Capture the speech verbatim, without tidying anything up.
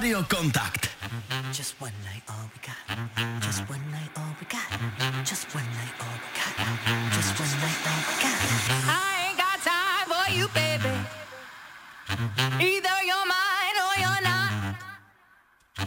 Radio Kontakt. Just one night all we got. Just one night all we got. Just one night all we got. Just one night all we got. I ain't got time for you, baby. Either you're mine or you're not.